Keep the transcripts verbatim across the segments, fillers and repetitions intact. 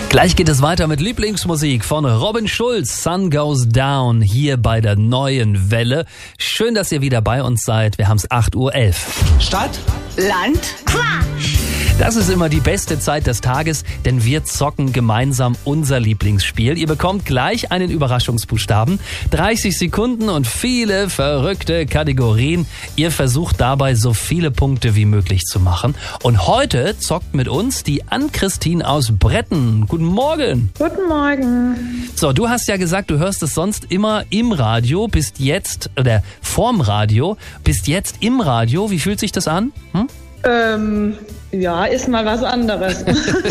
Gleich geht es weiter mit Lieblingsmusik von Robin Schulz. Sun Goes Down hier bei der Neuen Welle. Schön, dass ihr wieder bei uns seid. Wir haben es acht Uhr elf. Stadt, Land, Quatsch. Das ist immer die beste Zeit des Tages, denn wir zocken gemeinsam unser Lieblingsspiel. Ihr bekommt gleich einen Überraschungsbuchstaben, dreißig Sekunden und viele verrückte Kategorien. Ihr versucht dabei so viele Punkte wie möglich zu machen. Und heute zockt mit uns die Ann-Christine aus Bretten. Guten Morgen. Guten Morgen. So, du hast ja gesagt, du hörst es sonst immer im Radio, bist jetzt, oder vorm Radio, bist jetzt im Radio. Wie fühlt sich das an? Hm? Ähm, ja, ist mal was anderes.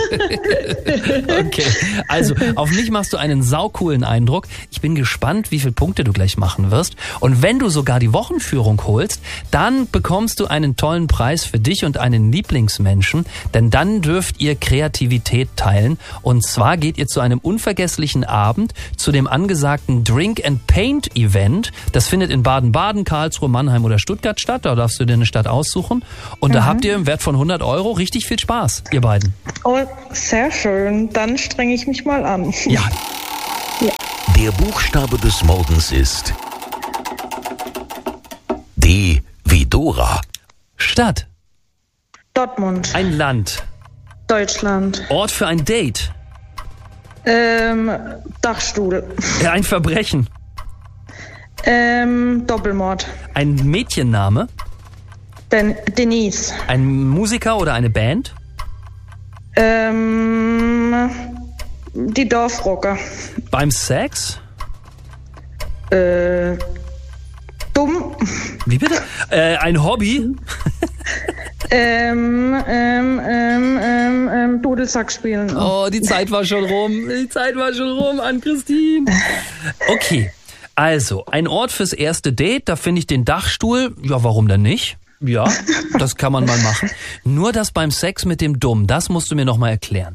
Okay, also auf mich machst du einen saucoolen Eindruck. Ich bin gespannt, wie viele Punkte du gleich machen wirst. Und wenn du sogar die Wochenführung holst, dann bekommst du einen tollen Preis für dich und einen Lieblingsmenschen. Denn dann dürft ihr Kreativität teilen. Und zwar geht ihr zu einem unvergesslichen Abend, zu dem angesagten Drink and Paint Event. Das findet in Baden-Baden, Karlsruhe, Mannheim oder Stuttgart statt. Da darfst du dir eine Stadt aussuchen. Und da Mhm. habt ihr im Wert von hundert Euro richtig viel Spaß, ihr beiden. Oh, sehr schön. Dann strenge ich mich mal an. Ja. Der Buchstabe des Morgens ist D wie Dora. Stadt. Dortmund. Ein Land. Deutschland. Ort für ein Date. Ähm, Dachstuhl. Ja, ein Verbrechen. Ähm, Doppelmord. Ein Mädchenname. Den Denise. Ein Musiker oder eine Band. Ähm, die Dorfrocker. Beim Sex. Äh, dumm. Wie bitte? Äh, ein Hobby. Ähm, ähm, ähm, ähm, ähm, Dudelsack spielen. Oh, die Zeit war schon rum. Die Zeit war schon rum, Ann-Christine. Okay, also ein Ort fürs erste Date. Da finde ich den Dachstuhl. Ja, warum denn nicht? Ja, das kann man mal machen. Nur das beim Sex mit dem Dumm, das musst du mir noch mal erklären.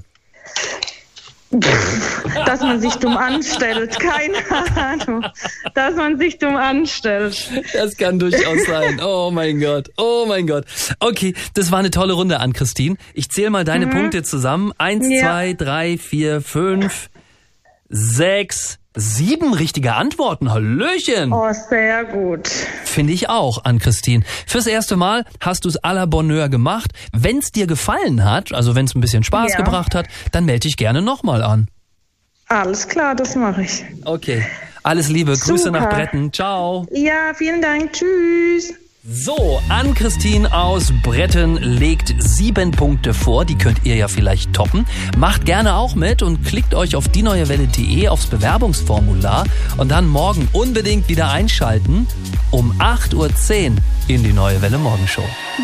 Dass man sich dumm anstellt. Keine Ahnung. Dass man sich dumm anstellt. Das kann durchaus sein. Oh mein Gott, oh mein Gott. Okay, das war eine tolle Runde, Ann-Christine. Ich zähle mal deine mhm. Punkte zusammen. Eins, ja. zwei, drei, vier, fünf, sechs, sieben richtige Antworten. Hallöchen. Oh, sehr gut. Finde ich auch, Ann-Christine. Fürs erste Mal hast du es à la Bonheur gemacht. Wenn es dir gefallen hat, also wenn es ein bisschen Spaß Ja. gebracht hat, dann melde dich gerne nochmal an. Alles klar, das mache ich. Okay, alles Liebe, Grüße Super. nach Bretten. Ciao. Ja, vielen Dank. Tschüss. So, Ann-Christine aus Bretten legt sieben Punkte vor. Die könnt ihr ja vielleicht toppen. Macht gerne auch mit und klickt euch auf die neue welle punkt de aufs Bewerbungsformular und dann morgen unbedingt wieder einschalten um acht Uhr zehn in die Neue Welle Morgenshow.